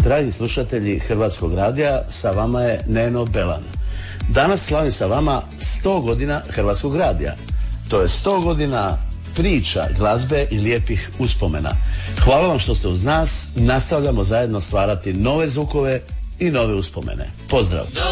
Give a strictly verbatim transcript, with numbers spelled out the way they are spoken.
Dragi slušatelji Hrvatskog radija, sa vama je Neno Belan. Danas slavim sa vama sto godina Hrvatskog radija. To je sto godina priča, glazbe i lijepih uspomena. Hvala vam što ste uz nas. Nastavljamo zajedno stvarati nove zvukove i nove uspomene. Pozdrav!